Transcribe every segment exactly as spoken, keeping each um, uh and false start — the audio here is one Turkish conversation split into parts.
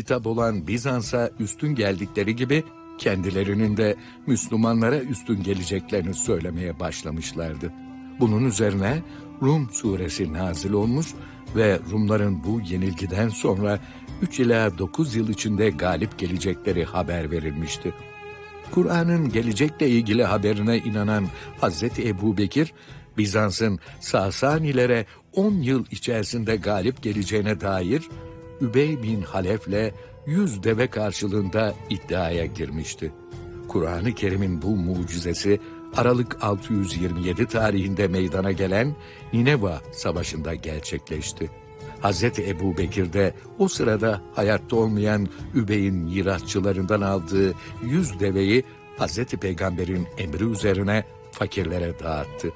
kitap olan Bizans'a üstün geldikleri gibi kendilerinin de Müslümanlara üstün geleceklerini söylemeye başlamışlardı. Bunun üzerine Rum suresi nazil olmuş ve Rumların bu yenilgiden sonra üç ila dokuz yıl içinde galip gelecekleri haber verilmişti. Kur'an'ın gelecekle ilgili haberine inanan Hazreti Ebubekir, Bizans'ın Sasanilere on yıl içerisinde galip geleceğine dair Übey bin Halef'le yüz deve karşılığında iddiaya girmişti. Kur'an-ı Kerim'in bu mucizesi Aralık altı yüz yirmi yedi tarihinde meydana gelen Nineva Savaşı'nda gerçekleşti. Hazreti Ebubekir de o sırada hayatta olmayan Übey'in mirasçılarından aldığı yüz deveyi Hazreti Peygamber'in emri üzerine fakirlere dağıttı.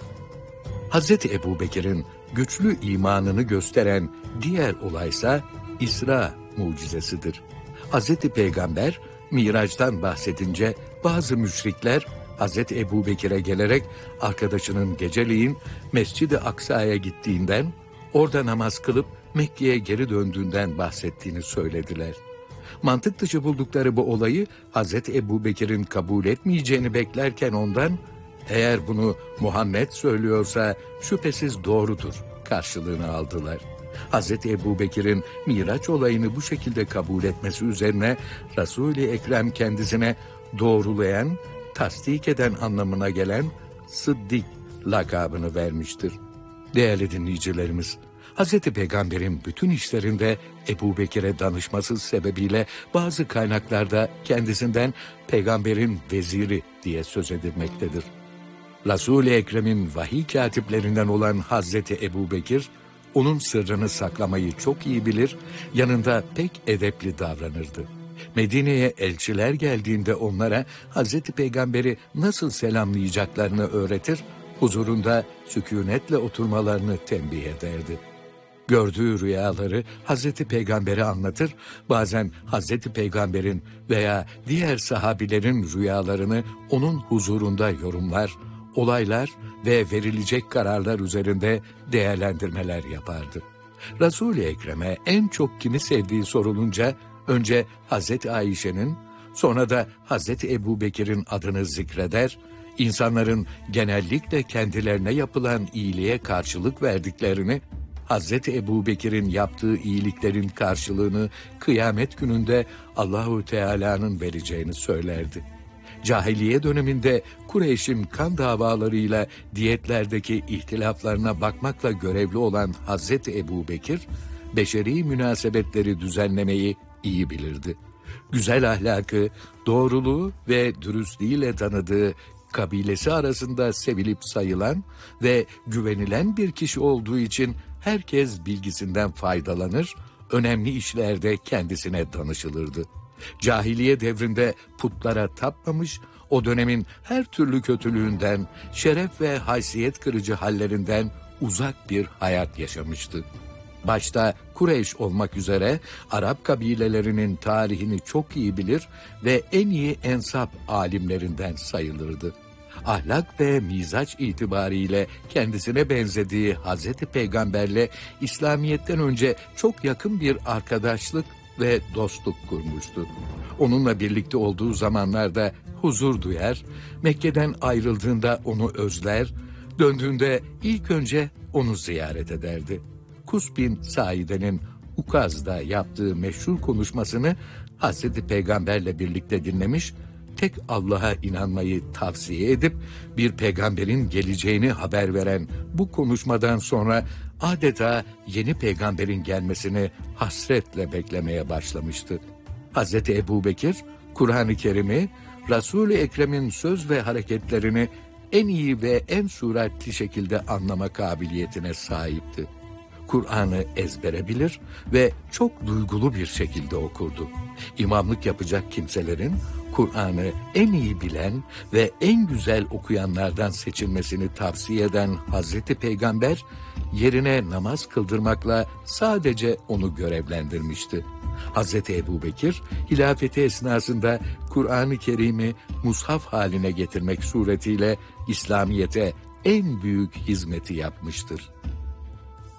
Hazreti Ebubekir'in güçlü imanını gösteren diğer olaysa İsra mucizesidir. Hazreti Peygamber Miraç'tan bahsedince bazı müşrikler Hazreti Ebubekir'e gelerek arkadaşının geceleyin Mescid-i Aksa'ya gittiğinden, orada namaz kılıp Mekke'ye geri döndüğünden bahsettiğini söylediler. Mantık dışı buldukları bu olayı Hazreti Ebubekir'in kabul etmeyeceğini beklerken ondan, eğer bunu Muhammed söylüyorsa şüphesiz doğrudur karşılığını aldılar. Hazreti Ebubekir'in Miraç olayını bu şekilde kabul etmesi üzerine Resul-i Ekrem kendisine doğrulayan, tasdik eden anlamına gelen Sıddik lakabını vermiştir. Değerli dinleyicilerimiz, Hazreti Peygamber'in bütün işlerinde Ebubekir'e danışması sebebiyle bazı kaynaklarda kendisinden Peygamber'in veziri diye söz edilmektedir. Resul-i Ekrem'in vahiy katiplerinden olan Hazreti Ebubekir, onun sırrını saklamayı çok iyi bilir, yanında pek edepli davranırdı. Medine'ye elçiler geldiğinde onlara Hazreti Peygamber'i nasıl selamlayacaklarını öğretir, huzurunda sükûnetle oturmalarını tembih ederdi. Gördüğü rüyaları Hazreti Peygamber'e anlatır, bazen Hazreti Peygamber'in veya diğer sahabilerin rüyalarını onun huzurunda yorumlar, olaylar ve verilecek kararlar üzerinde değerlendirmeler yapardı. Resul-i Ekrem'e en çok kimi sevdiği sorulunca önce Hazreti Ayşe'nin, sonra da Hazreti Ebubekir'in adını zikreder, insanların genellikle kendilerine yapılan iyiliğe karşılık verdiklerini, Hazreti Ebubekir'in yaptığı iyiliklerin karşılığını kıyamet gününde Allahu Teala'nın vereceğini söylerdi. Cahiliye döneminde Kureyş'in kan davalarıyla diyetlerdeki ihtilaflarına bakmakla görevli olan Hazreti Ebubekir, beşeri münasebetleri düzenlemeyi iyi bilirdi. Güzel ahlakı, doğruluğu ve dürüstlüğüyle tanıdığı, kabilesi arasında sevilip sayılan ve güvenilen bir kişi olduğu için herkes bilgisinden faydalanır, önemli işlerde kendisine danışılırdı. Cahiliye devrinde putlara tapmamış, o dönemin her türlü kötülüğünden, şeref ve haysiyet kırıcı hallerinden uzak bir hayat yaşamıştı. Başta Kureyş olmak üzere Arap kabilelerinin tarihini çok iyi bilir ve en iyi ensap alimlerinden sayılırdı. Ahlak ve mizaç itibariyle kendisine benzediği Hazreti Peygamberle İslamiyet'ten önce çok yakın bir arkadaşlık ve dostluk kurmuştu. Onunla birlikte olduğu zamanlarda huzur duyar, Mekke'den ayrıldığında onu özler, döndüğünde ilk önce onu ziyaret ederdi. Kus bin Saide'nin Ukaz'da yaptığı meşhur konuşmasını Hazreti Peygamberle birlikte dinlemiş, tek Allah'a inanmayı tavsiye edip bir peygamberin geleceğini haber veren bu konuşmadan sonra adeta yeni peygamberin gelmesini hasretle beklemeye başlamıştı. Hazreti Ebubekir, Kur'an-ı Kerim'i, Resul-i Ekrem'in söz ve hareketlerini en iyi ve en süratli şekilde anlama kabiliyetine sahipti. Kur'an'ı ezbere bilir ve çok duygulu bir şekilde okurdu. İmamlık yapacak kimselerin Kur'an'ı en iyi bilen ve en güzel okuyanlardan seçilmesini tavsiye eden Hazreti Peygamber, yerine namaz kıldırmakla sadece onu görevlendirmişti. Hazreti Ebubekir, hilafeti esnasında Kur'an-ı Kerim'i mushaf haline getirmek suretiyle İslamiyet'e en büyük hizmeti yapmıştır.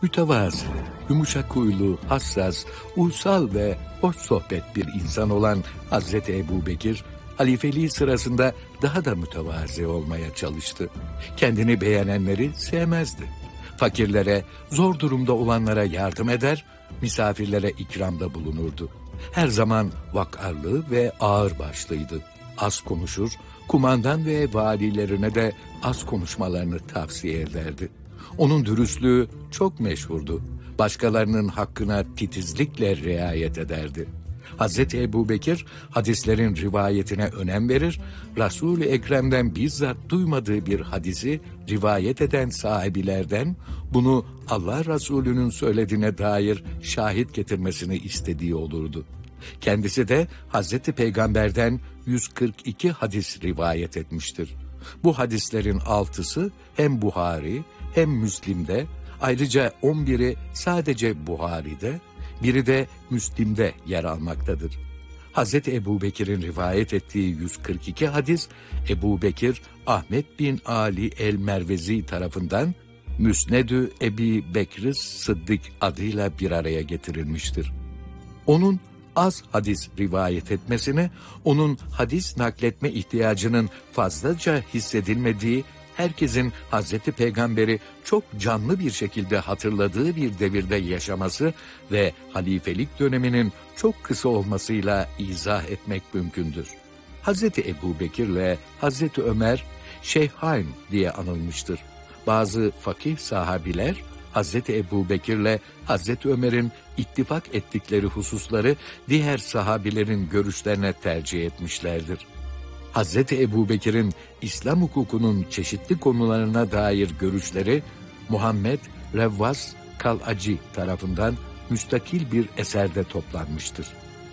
Mütevazı, yumuşak huylu, hassas, uysal ve hoş sohbet bir insan olan Hazreti Ebubekir, halifeliği sırasında daha da mütevazı olmaya çalıştı. Kendini beğenenleri sevmezdi. Fakirlere, zor durumda olanlara yardım eder, misafirlere ikramda bulunurdu. Her zaman vakarlı ve ağırbaşlıydı. Az konuşur, kumandan ve valilerine de az konuşmalarını tavsiye ederdi. Onun dürüstlüğü çok meşhurdu. Başkalarının hakkına titizlikle riayet ederdi. Hazreti Ebubekir hadislerin rivayetine önem verir, Resul-i Ekrem'den bizzat duymadığı bir hadisi rivayet eden sahibilerden bunu Allah Resulü'nün söylediğine dair şahit getirmesini istediği olurdu. Kendisi de Hazreti Peygamber'den yüz kırk iki hadis rivayet etmiştir. Bu hadislerin altısı hem Buhari hem Müslim'de, ayrıca on biri sadece Buhari'de, biri de Müslim'de yer almaktadır. Hazreti Ebubekir'in rivayet ettiği yüz kırk iki hadis, Ebubekir Ahmet bin Ali el-Mervezi tarafından Müsnedü Ebi Bekr Sıddık adıyla bir araya getirilmiştir. Onun az hadis rivayet etmesini, onun hadis nakletme ihtiyacının fazlaca hissedilmediği, herkesin Hazreti Peygamber'i çok canlı bir şekilde hatırladığı bir devirde yaşaması ve halifelik döneminin çok kısa olmasıyla izah etmek mümkündür. Hazreti Ebubekir ile Hazreti Ömer Şeyhain diye anılmıştır. Bazı fakih sahabiler Hazreti Ebubekir ile Hazreti Ömer'in ittifak ettikleri hususları diğer sahabilerin görüşlerine tercih etmişlerdir. Hazreti Ebubekir'in İslam hukukunun çeşitli konularına dair görüşleri Muhammed Revvas Kalaci tarafından müstakil bir eserde toplanmıştır.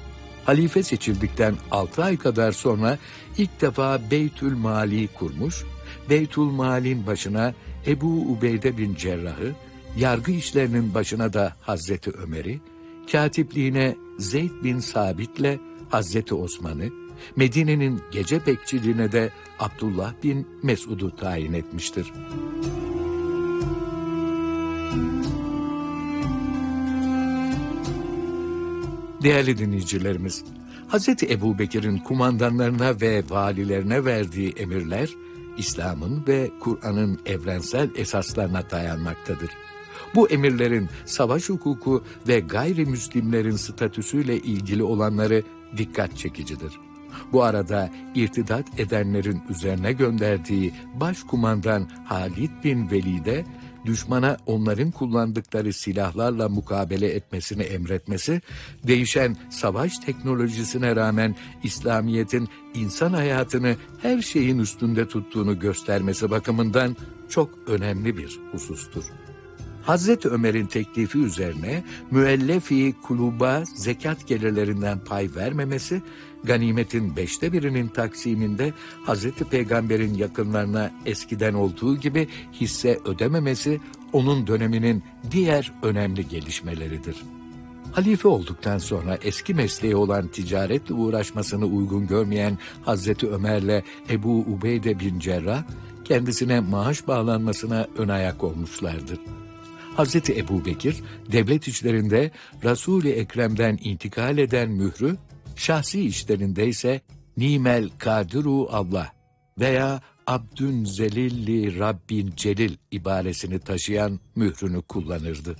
Halife seçildikten altı ay kadar sonra ilk defa Beytül Mali kurmuş, Beytül Mal'in başına Ebu Ubeyde bin Cerrah'ı, yargı işlerinin başına da Hazreti Ömer'i, katipliğine Zeyd bin Sabit'le Hazreti Osman'ı, Medine'nin gece bekçiliğine de Abdullah bin Mesud'u tayin etmiştir. Değerli dinleyicilerimiz, Hazreti Ebubekir'in kumandanlarına ve valilerine verdiği emirler, İslam'ın ve Kur'an'ın evrensel esaslarına dayanmaktadır. Bu emirlerin savaş hukuku ve gayrimüslimlerin statüsüyle ilgili olanları dikkat çekicidir. Bu arada irtidat edenlerin üzerine gönderdiği başkumandan Halid bin Velid'e düşmana onların kullandıkları silahlarla mukabele etmesini emretmesi, değişen savaş teknolojisine rağmen İslamiyet'in insan hayatını her şeyin üstünde tuttuğunu göstermesi bakımından çok önemli bir husustur. Hazreti Ömer'in teklifi üzerine müellefi kuluba zekat gelirlerinden pay vermemesi, ganimetin beşte birinin taksiminde Hazreti Peygamber'in yakınlarına eskiden olduğu gibi hisse ödememesi, onun döneminin diğer önemli gelişmeleridir. Halife olduktan sonra eski mesleği olan ticaretle uğraşmasını uygun görmeyen Hazreti Ömer'le Ebu Ubeyde bin Cerrah, kendisine maaş bağlanmasına ön ayak olmuşlardır. Hazreti Ebubekir, devlet işlerinde Resul-i Ekrem'den intikal eden mührü, şahsi işlerinde ise Nimel Kadiru Allah veya Abdün Zelilli Rabbin Celil ibaresini taşıyan mührünü kullanırdı.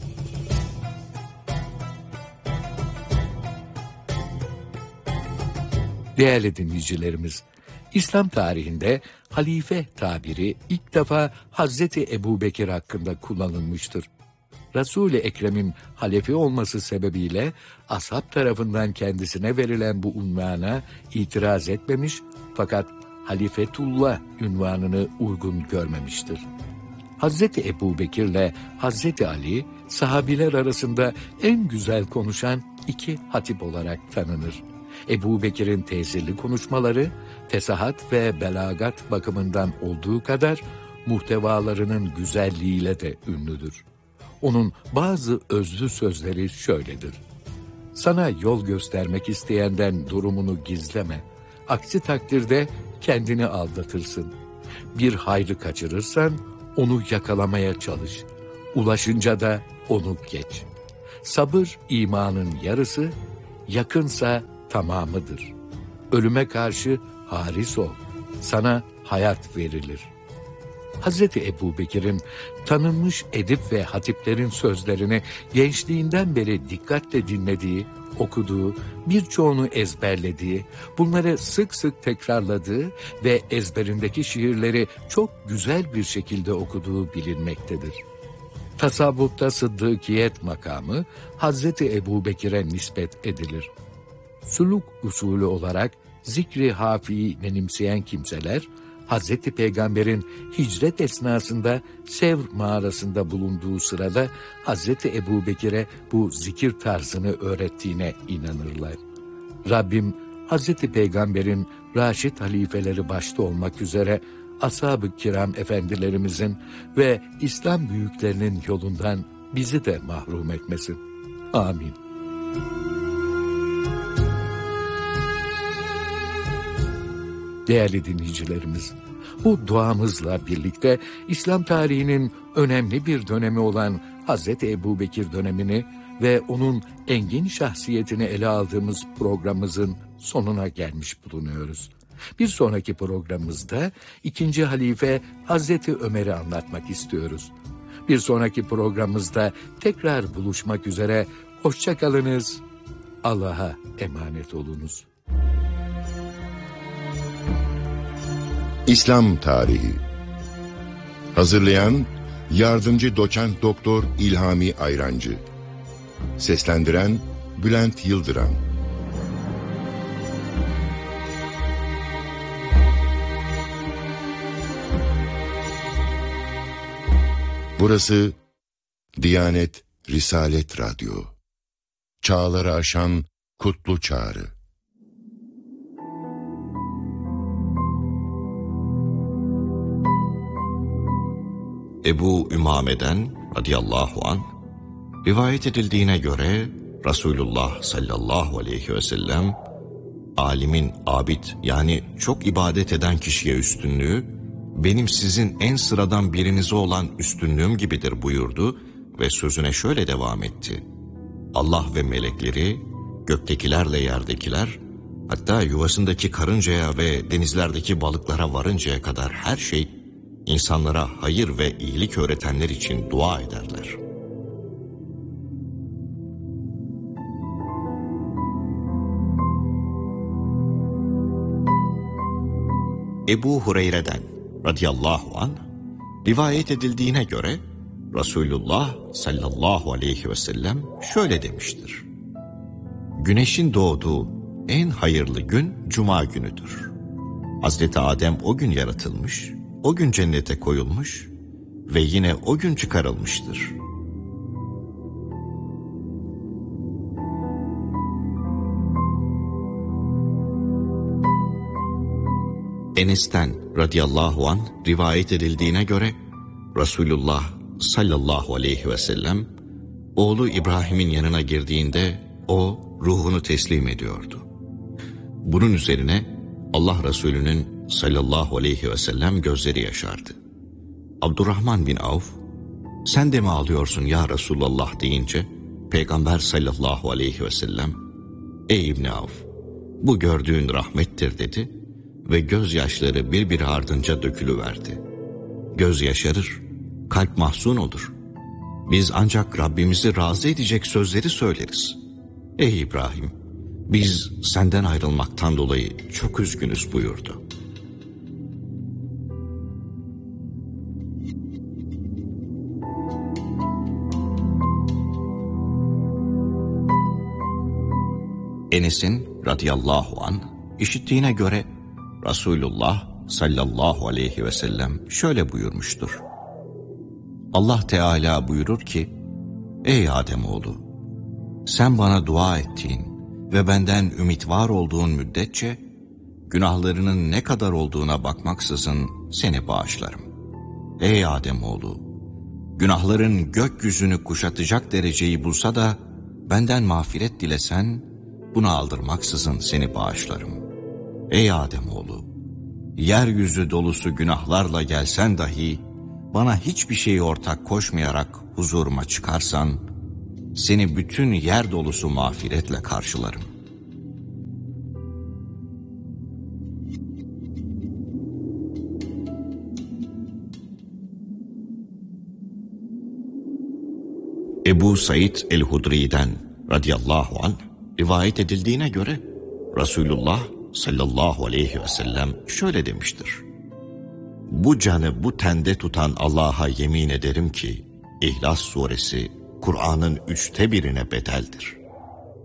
Değerli dinleyicilerimiz, İslam tarihinde halife tabiri ilk defa Hazreti Ebubekir hakkında kullanılmıştır. Resul-i Ekrem'in halefe olması sebebiyle ashab tarafından kendisine verilen bu unvana itiraz etmemiş, fakat Halifetullah unvanını uygun görmemiştir. Hazreti Ebubekir ile Hazreti Ali, sahabiler arasında en güzel konuşan iki hatip olarak tanınır. Ebubekir'in tesirli konuşmaları, fesahat ve belagat bakımından olduğu kadar muhtevalarının güzelliğiyle de ünlüdür. Onun bazı özlü sözleri şöyledir: "Sana yol göstermek isteyenden durumunu gizleme. Aksi takdirde kendini aldatırsın. Bir hayrı kaçırırsan onu yakalamaya çalış. ulaşınca da onu geç. Sabır imanın yarısı, yakınsa tamamıdır. Ölüme karşı haris ol, sana hayat verilir. Hazreti Ebubekir'in tanınmış edip ve hatiplerin sözlerini gençliğinden beri dikkatle dinlediği, okuduğu, birçoğunu ezberlediği, bunları sık sık tekrarladığı ve ezberindeki şiirleri çok güzel bir şekilde okuduğu bilinmektedir. Tasavvufta sıddıkiyet makamı Hazreti Ebubekir'e nispet edilir. Suluk usulü olarak zikri hafiyi benimseyen kimseler, Hazreti Peygamber'in hicret esnasında Sevr mağarasında bulunduğu sırada Hazreti Ebubekir'e bu zikir tarzını öğrettiğine inanırlar. Rabbim Hazreti Peygamber'in Raşid halifeleri başta olmak üzere ashab-ı kiram efendilerimizin ve İslam büyüklerinin yolundan bizi de mahrum etmesin. Amin. Değerli dinleyicilerimiz, bu duamızla birlikte İslam tarihinin önemli bir dönemi olan Hazreti Ebubekir dönemini ve onun engin şahsiyetini ele aldığımız programımızın sonuna gelmiş bulunuyoruz. Bir sonraki programımızda ikinci halife Hazreti Ömer'i anlatmak istiyoruz. Bir sonraki programımızda tekrar buluşmak üzere, hoşça kalınız, Allah'a emanet olunuz. İslam Tarihi. Hazırlayan Yardımcı Doçent Doktor İlhami Ayrancı. Seslendiren Bülent Yıldıran. Burası Diyanet Risalet Radyo. Çağları aşan kutlu çağrı. Ebu Ümame'den radıyallahu anh rivayet edildiğine göre Resulullah sallallahu aleyhi ve sellem alimin abid yani çok ibadet eden kişiye üstünlüğü benim sizin en sıradan birinize olan üstünlüğüm gibidir buyurdu ve sözüne şöyle devam etti. Allah ve melekleri, göktekilerle yerdekiler, hatta yuvasındaki karıncaya ve denizlerdeki balıklara varıncaya kadar her şey insanlara hayır ve iyilik öğretenler için dua ederler. Ebu Hureyre'den radıyallahu anh rivayet edildiğine göre Resulullah sallallahu aleyhi ve sellem şöyle demiştir. Güneşin doğduğu en hayırlı gün Cuma günüdür. Hazreti Adem o gün yaratılmış, o gün cennete koyulmuş ve yine o gün çıkarılmıştır. Enes'ten radıyallahu anh rivayet edildiğine göre Resulullah sallallahu aleyhi ve sellem oğlu İbrahim'in yanına girdiğinde o ruhunu teslim ediyordu. Bunun üzerine Allah Resulü'nün sallallahu aleyhi ve sellem gözleri yaşardı. Abdurrahman bin Avf, sen de mi ağlıyorsun ya Resulallah deyince Peygamber sallallahu aleyhi ve sellem, ey İbni Avf, bu gördüğün rahmettir dedi ve gözyaşları birbiri ardınca dökülüverdi. Göz yaşarır, kalp mahzun olur. Biz ancak Rabbimizi razı edecek sözleri söyleriz. Ey İbrahim, biz senden ayrılmaktan dolayı çok üzgünüz buyurdu. Enes'in radıyallahu anh işittiğine göre Resulullah sallallahu aleyhi ve sellem şöyle buyurmuştur. Allah Teala buyurur ki, ey Ademoğlu, sen bana dua ettiğin ve benden ümit var olduğun müddetçe günahlarının ne kadar olduğuna bakmaksızın seni bağışlarım. Ey Ademoğlu, günahların gökyüzünü kuşatacak dereceyi bulsa da benden mağfiret dilesen, buna aldırmaksızın seni bağışlarım. Ey Ademoğlu, yeryüzü dolusu günahlarla gelsen dahi bana hiçbir şeyi ortak koşmayarak huzuruma çıkarsan, seni bütün yer dolusu mağfiretle karşılarım. Ebu Said el-Hudri'den radıyallahu anh rivayet edildiğine göre Resulullah sallallahu aleyhi ve sellem şöyle demiştir: bu canı bu tende tutan Allah'a yemin ederim ki İhlas suresi Kur'an'ın üçte birine bedeldir.